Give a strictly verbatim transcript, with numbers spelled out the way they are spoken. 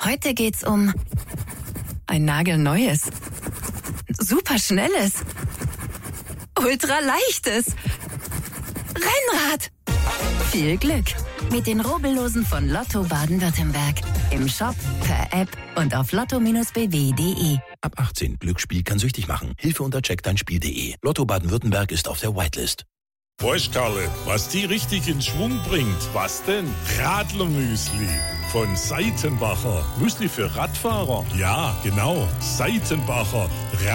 Heute geht's um ein nagelneues, superschnelles, ultraleichtes Rennrad. Viel Glück mit den Rubbellosen von Lotto Baden-Württemberg. Im Shop, per App und auf lotto Bindestrich b w punkt d e. Ab achtzehn. Glücksspiel kann süchtig machen. Hilfe unter check dein Spiel punkt d e. Lotto Baden-Württemberg ist auf der Whitelist. Weißt Karle, was die richtig in Schwung bringt? Was denn? Radlermüsli von Seitenbacher. Müsli für Radfahrer? Ja, genau. Seitenbacher.